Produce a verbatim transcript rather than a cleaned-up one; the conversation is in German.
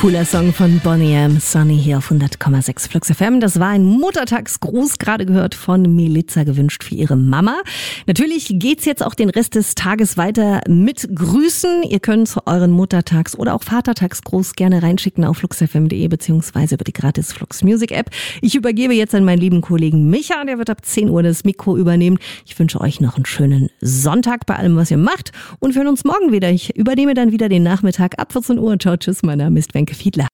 Cooler Song von Boney M. Sunny hier auf hundert Komma sechs Flux F M. Das war ein Muttertagsgruß, gerade gehört von Melissa, gewünscht für ihre Mama. Natürlich geht's jetzt auch den Rest des Tages weiter mit Grüßen. Ihr könnt euren Muttertags- oder auch Vatertagsgruß gerne reinschicken auf flux f m punkt de beziehungsweise über die gratis Flux Music App. Ich übergebe jetzt an meinen lieben Kollegen Micha, der wird ab zehn Uhr das Mikro übernehmen. Ich wünsche euch noch einen schönen Sonntag bei allem, was ihr macht, und wir hören uns morgen wieder. Ich übernehme dann wieder den Nachmittag ab vierzehn Uhr. Ciao, tschüss, mein Name ist Wenke Fiedler.